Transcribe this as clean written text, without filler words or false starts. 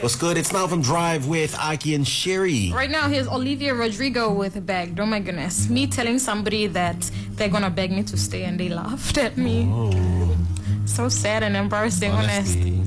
What's good? It's Malcolm Drive with Aki and Sherry. Right now, here's Olivia Rodrigo with Begged. Oh my goodness. Me telling somebody that they're gonna beg me to stay and they laughed at me. Oh. So sad and embarrassing, Honestly. honest.